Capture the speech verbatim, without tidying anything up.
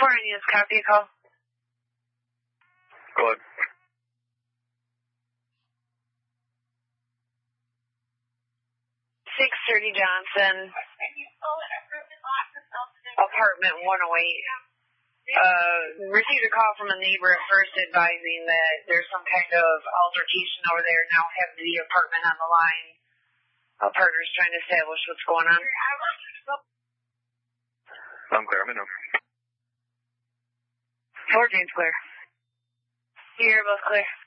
Foreign units, copy a call. Go ahead. six thirty Johnson, apartment one oh eight. Uh, received a call from a neighbor at first advising that there's some kind of altercation over there. Now have the apartment on the line. A partner's trying to establish what's going on. I'm clear. I'm in. fourteen's clear. You're both clear.